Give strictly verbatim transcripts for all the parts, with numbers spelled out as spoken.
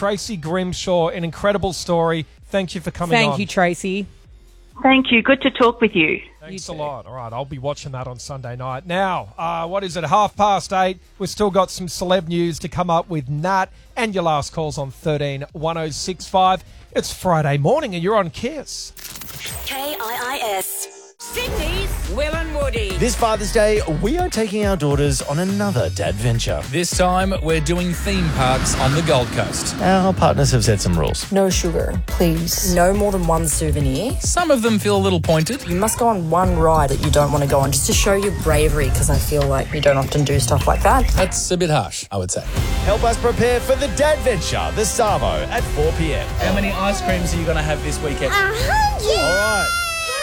Tracy Grimshaw. An incredible story. Thank you for coming Thank on. you, Tracy. Thank you. Good to talk with you. Thanks a lot. All right, I'll be watching that on Sunday night. Now, uh, what is it, half past eight? We've still got some celeb news to come up with Nat and your last calls on thirteen one oh six five. It's Friday morning and you're on Kiss. K I I S. Sydney's Will and Woody. This Father's Day, we are taking our daughters on another dad venture. This time, we're doing theme parks on the Gold Coast. Our partners have set some rules. No sugar, please. No more than one souvenir. Some of them feel a little pointed. You must go on one ride that you don't want to go on just to show your bravery, because I feel like you don't often do stuff like that. That's a bit harsh, I would say. Help us prepare for the dad venture, the Savo, at four p.m. How many ice creams are you going to have this weekend? A hundred. All right.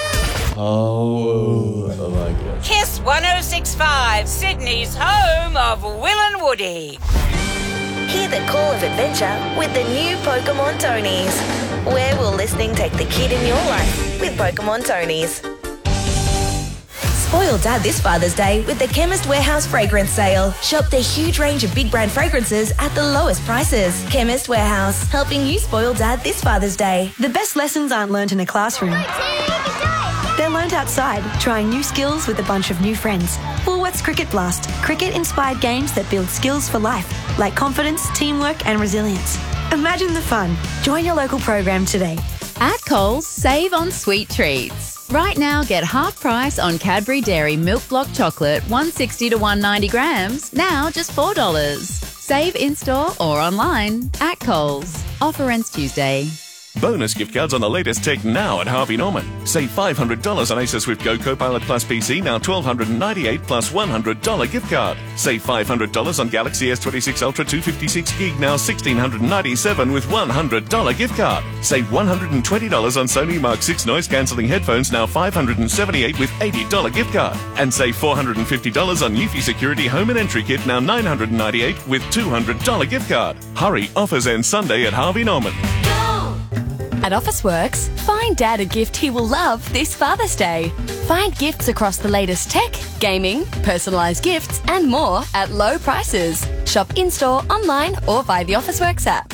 Oh, oh my God. Kiss one oh six five, Sydney's home of Will and Woody. Hear the call of adventure with the new Pokemon Tonys. Where will listening take the kid in your life with Pokemon Tonys? Spoil Dad this Father's Day with the Chemist Warehouse Fragrance Sale. Shop the huge range of big brand fragrances at the lowest prices. Chemist Warehouse, helping you spoil Dad this Father's Day. The best lessons aren't learnt in a classroom. They're learnt outside, trying new skills with a bunch of new friends. Woolworths Cricket Blast, cricket-inspired games that build skills for life, like confidence, teamwork and resilience. Imagine the fun. Join your local program today. At Coles, save on sweet treats. Right now, get half price on Cadbury Dairy Milk Block Chocolate, one sixty to one ninety grams, now just four dollars. Save in-store or online at Coles. Offer ends Tuesday. Bonus gift cards on the latest tech now at Harvey Norman. Save five hundred dollars on Acer Swift Go Copilot Plus P C, now one thousand two hundred ninety-eight dollars plus one hundred dollars gift card. Save five hundred dollars on Galaxy S twenty-six Ultra two fifty-six gig, now one thousand six hundred ninety-seven dollars with one hundred dollars gift card. Save one hundred twenty dollars on Sony Mark six noise-cancelling headphones, now five hundred seventy-eight dollars with eighty dollars gift card. And save four hundred fifty dollars on Eufy Security Home and Entry Kit, now nine hundred ninety-eight dollars with two hundred dollars gift card. Hurry, offers end Sunday at Harvey Norman. At Officeworks, find Dad a gift he will love this Father's Day. Find gifts across the latest tech, gaming, personalised gifts and more at low prices. Shop in-store, online or via the Officeworks app.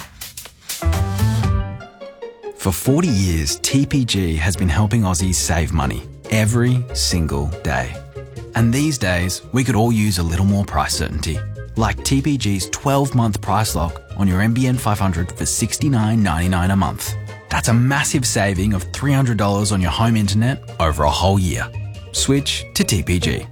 For forty years, T P G has been helping Aussies save money every single day. And these days, we could all use a little more price certainty. Like T P G's twelve-month price lock on your M B N five hundred for sixty-nine ninety-nine a month. That's a massive saving of three hundred dollars on your home internet over a whole year. Switch to T P G.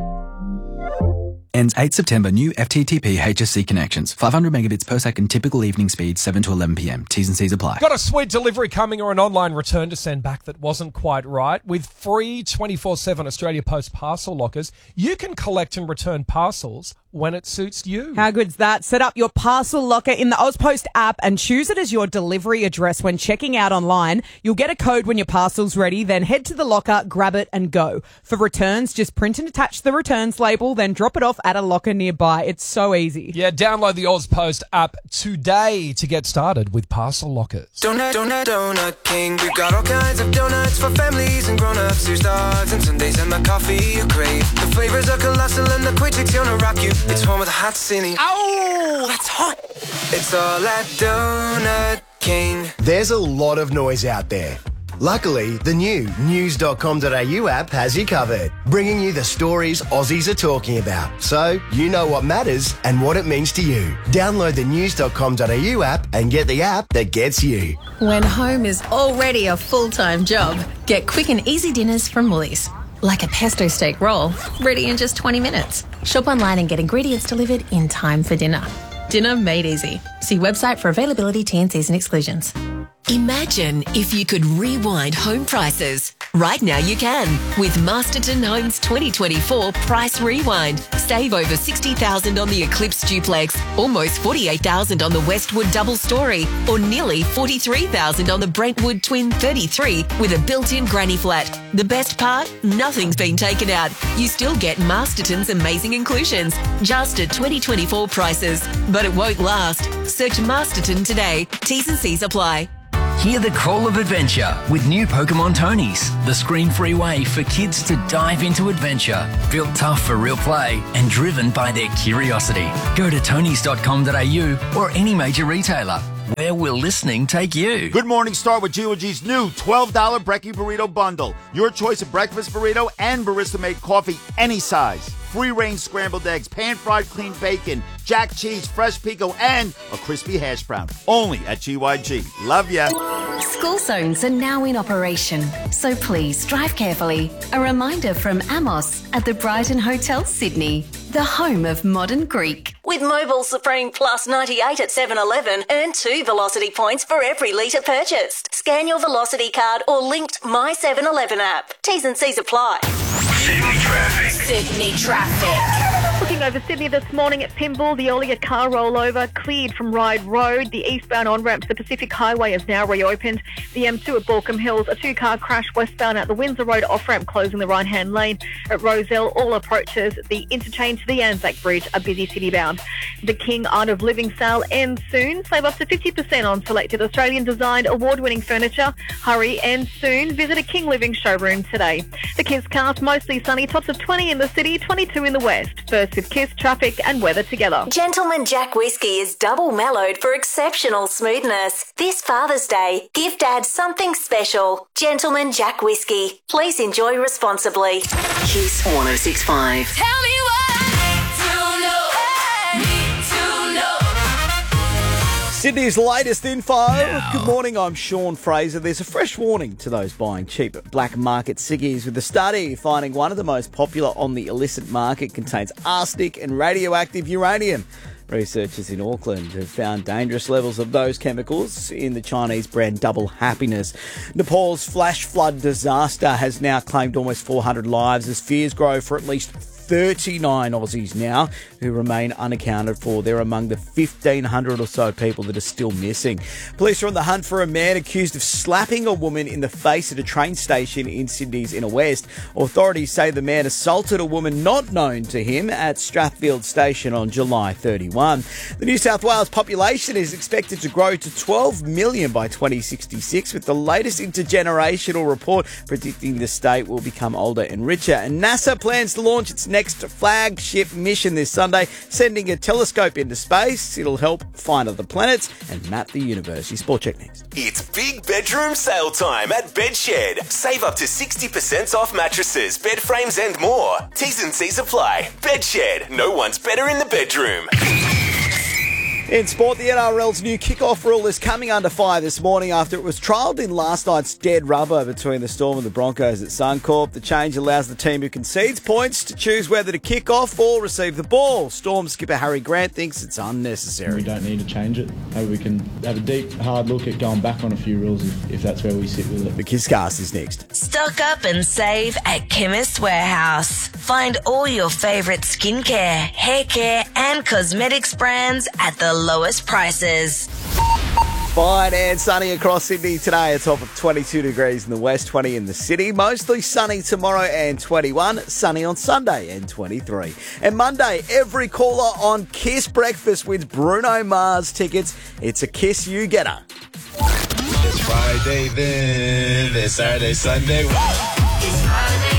Ends eighth September. New F T T P H S C connections. five hundred megabits per second. Typical evening speed seven to eleven p.m. T's and C's apply. Got a sweet delivery coming or an online return to send back that wasn't quite right? With free twenty-four seven Australia Post parcel lockers, you can collect and return parcels when it suits you. How good's that? Set up your parcel locker in the AusPost app and choose it as your delivery address when checking out online. You'll get a code when your parcel's ready, then head to the locker, grab it and go. For returns, just print and attach the returns label, then drop it off at a locker nearby. It's so easy. Yeah, download the AusPost app today to get started with parcel lockers. Donut, donut, donut king. We've got all kinds of donuts for families and grown-ups. There's dogs and Sundays and the coffee you crave. The flavors are colossal and the quick gonna rock you. It's home of the hot city. Oh, that's hot. It's all at Donut King. There's a lot of noise out there. Luckily, the new news dot com dot a u app has you covered, bringing you the stories Aussies are talking about, so you know what matters and what it means to you. Download the news dot com dot a u app and get the app that gets you. When home is already a full-time job, get quick and easy dinners from Woolies. Like a pesto steak roll, ready in just twenty minutes. Shop online and get ingredients delivered in time for dinner. Dinner made easy. See website for availability, T and Cs and exclusions. Imagine if you could rewind home prices. Right now you can with Masterton Homes twenty twenty-four Price Rewind. Save over sixty thousand dollars on the Eclipse Duplex, almost forty-eight thousand dollars on the Westwood Double Story, or nearly forty-three thousand dollars on the Brentwood Twin thirty-three with a built-in granny flat. The best part? Nothing's been taken out. You still get Masterton's amazing inclusions, just at twenty twenty-four prices. But it won't last. Search Masterton today. T's and C's apply. Hear the call of adventure with new Pokemon Tonys, the screen-free way for kids to dive into adventure. Built tough for real play and driven by their curiosity. Go to tonys dot com dot a u or any major retailer. Where will listening take you? Good morning, start with G O G's new twelve dollars Brekkie Burrito Bundle. Your choice of breakfast burrito and barista-made coffee, any size. Free-range scrambled eggs, pan-fried clean bacon, jack cheese, fresh pico, and a crispy hash brown. Only at G Y G. Love ya. School zones are now in operation, so please drive carefully. A reminder from Amos at the Brighton Hotel, Sydney, the home of modern Greek. With Mobile Supreme Plus ninety-eight at seven eleven, earn two Velocity points for every litre purchased. Scan your Velocity card or linked My seven eleven app. T's and C's apply. Sydney traffic. Sydney traffic. Looking over Sydney this morning at Pymble, the earlier car rollover cleared from Ryde Road. The eastbound on-ramp to the Pacific Highway is now reopened. The M two at Balcombe Hills, a two-car crash westbound at the Windsor Road off-ramp closing the right-hand lane. At Rozelle, all approaches the interchange to the Anzac Bridge are busy city-bound. The King Art of Living sale ends soon. Save up to fifty percent on selected Australian-designed award-winning furniture. Hurry, ends soon. Visit a King Living showroom today. The Kiss cast, mostly sunny, tops of twenty in the city, twenty-two in the west. First with Kiss, traffic and weather together. Gentleman Jack Whiskey is double mellowed for exceptional smoothness. This Father's Day, give Dad something special. Gentleman Jack Whiskey. Please enjoy responsibly. Kiss one oh six point five. Tell me what to know. Need to know. Sydney's latest info. Now. Good morning, I'm Sean Fraser. There's a fresh warning to those buying cheap black market ciggies, with the study finding one of the most popular on the illicit market contains arsenic and radioactive uranium. Researchers in Auckland have found dangerous levels of those chemicals in the Chinese brand Double Happiness. Nepal's flash flood disaster has now claimed almost four hundred lives as fears grow for at least thirty-nine Aussies now who remain unaccounted for. They're among the fifteen hundred or so people that are still missing. Police are on the hunt for a man accused of slapping a woman in the face at a train station in Sydney's Inner West. Authorities say the man assaulted a woman not known to him at Strathfield Station on July thirty-first. The New South Wales population is expected to grow to twelve million by twenty sixty-six, with the latest intergenerational report predicting the state will become older and richer. And NASA plans to launch its next flagship mission this Sunday, sending a telescope into space. It'll help find other planets and map the universe. Your Sport Check next. It's big bedroom sale time at Bedshed. Save up to sixty percent off mattresses, bed frames and more. T's and C's apply. Bedshed. No one's better in the bedroom. In sport, the N R L's new kickoff rule is coming under fire this morning after it was trialled in last night's dead rubber between the Storm and the Broncos at Suncorp. The change allows the team who concedes points to choose whether to kick off or receive the ball. Storm skipper Harry Grant thinks it's unnecessary. We don't need to change it. Maybe we can have a deep, hard look at going back on a few rules if, if that's where we sit with it. The Kisscast is next. Stock up and save at Chemist Warehouse. Find all your favourite skincare, hair care and cosmetics brands at the lowest prices. Fine and sunny across Sydney today. A top of twenty-two degrees in the west, twenty in the city. Mostly sunny tomorrow and twenty-one. Sunny on Sunday and twenty-three. And Monday, every caller on Kiss Breakfast wins Bruno Mars tickets. It's a Kiss You Getter. It's Friday then. It's Saturday, Sunday. It's Friday.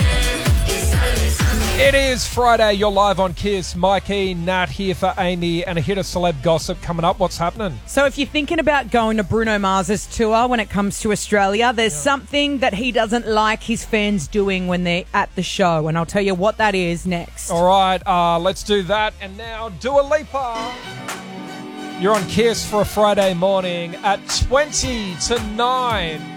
It is Friday. You're live on Kiss. Mikey, Nat here for Amy, and a hit of celeb gossip coming up. What's happening? So if you're thinking about going to Bruno Mars's tour when it comes to Australia, there's yeah. something that he doesn't like his fans doing when they're at the show, and I'll tell you what that is next. All right, uh, let's do that. And now, Dua Lipa. You're on Kiss for a Friday morning at twenty to nine.